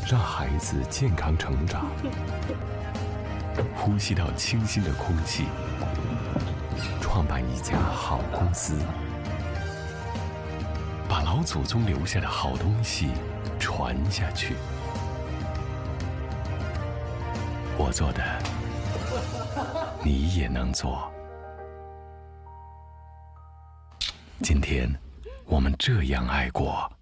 让孩子健康成长，呼吸到清新的空气，创办一家好公司，把老祖宗留下的好东西传下去。我做的，你也能做。今天，我们这样爱过。